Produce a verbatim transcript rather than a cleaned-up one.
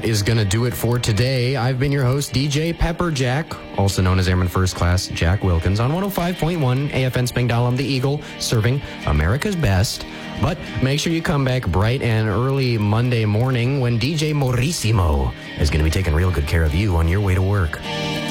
that is going to do it for today. I've been your host, D J Pepper Jack, also known as Airman First Class Jack Wilkins, on one oh five point one A F N Spangdahlem, the Eagle, serving America's best. But make sure you come back bright and early Monday morning when D J Morissimo is going to be taking real good care of you on your way to work.